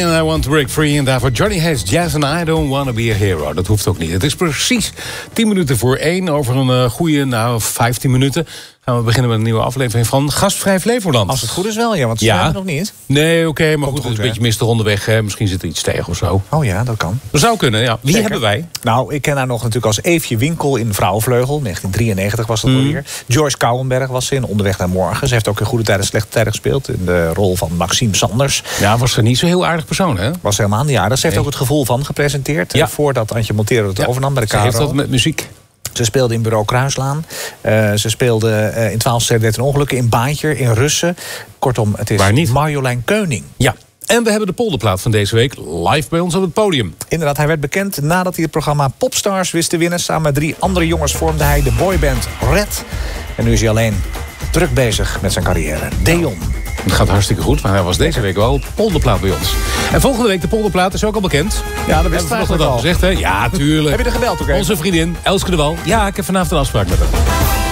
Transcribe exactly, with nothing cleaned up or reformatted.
Queen and I Want to Break Free. En daarvoor Johnny Hayes Jazz and I Don't Want to Be a Hero. Dat hoeft ook niet. Het is precies tien minuten voor één. Over een uh, goede, nou, vijftien minuten gaan we beginnen met een nieuwe aflevering van Gastvrij Flevoland. Als het goed is wel, ja, want ze ja. zijn er nog niet. Nee, oké, okay, maar goed, goed, het is een beetje mistig onderweg. Hè. Misschien zit er iets tegen of zo. Oh ja, dat kan. Dat zou kunnen, ja. Wie Zeker. hebben wij? Nou, ik ken haar nog natuurlijk als Eefje Winkel in Vrouwenvleugel. negentien drieënnegentig was dat Mm. alweer. Joyce Kouwenberg was ze in Onderweg naar Morgen. Ze heeft ook in Goede Tijden, Slechte Tijden gespeeld. In de rol van Maxime Sanders. Ja, was ze niet zo heel aardig persoon, hè? Was helemaal niet aardig. Ze heeft Nee. ook Het Gevoel van gepresenteerd. Ja. Voordat Antje Montero het Ja. overnam bij de K Ze R O. heeft dat met muziek. Ze speelde in Bureau Kruislaan. Uh, ze speelde uh, in twaalf dertien ongelukken in Baantje, in Russen. Kortom, het is Waar niet? Marjolein Keuning. Ja. En we hebben de polderplaat van deze week live bij ons op het podium. Inderdaad, hij werd bekend nadat hij het programma Popstars wist te winnen. Samen met drie andere jongens vormde hij de boyband Red. En nu is hij alleen druk bezig met zijn carrière. Deon. Het gaat hartstikke goed, maar hij was deze week wel op de polderplaat bij ons. En volgende week de polderplaat is ook al bekend. Ja, dat Hebben wist we ik vanochtend al gezegd, hè? Ja, tuurlijk. Heb je er gebeld ook even? Onze vriendin Elske de Wal. Ja, ik heb vanavond een afspraak met haar.